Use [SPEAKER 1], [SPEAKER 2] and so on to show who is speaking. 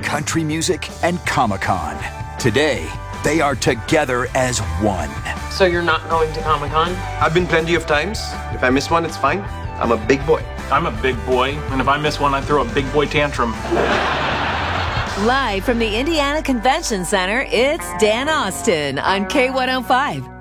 [SPEAKER 1] country music, and Comic-Con. Today, they are together as one.
[SPEAKER 2] So you're not going to Comic-Con?
[SPEAKER 3] I've been plenty of times. If I miss one, it's fine. I'm a big boy.
[SPEAKER 4] I'm a big boy, and if I miss one, I throw a big boy tantrum.
[SPEAKER 5] Live from the Indiana Convention Center, it's Dan Austin on K105.